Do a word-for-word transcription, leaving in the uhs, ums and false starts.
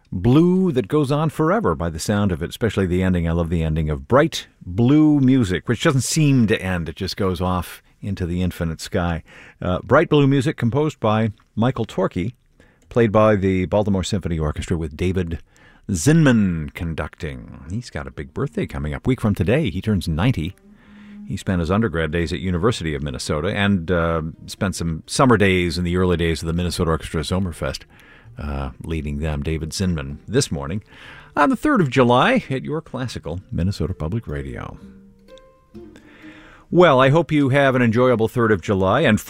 Blue that goes on forever by the sound of it, especially the ending. I love the ending of Bright Blue Music, which doesn't seem to end. It just goes off into the infinite sky. Uh, Bright Blue Music composed by Michael Torke, played by the Baltimore Symphony Orchestra with David Zinman conducting. He's got a big birthday coming up. A week from today, he turns ninety. He spent his undergrad days at University of Minnesota and uh, spent some summer days in the early days of the Minnesota Orchestra Zomerfest, uh, leading them, David Zinman, this morning on the third of July at your classical Minnesota Public Radio. Well, I hope you have an enjoyable third of July, and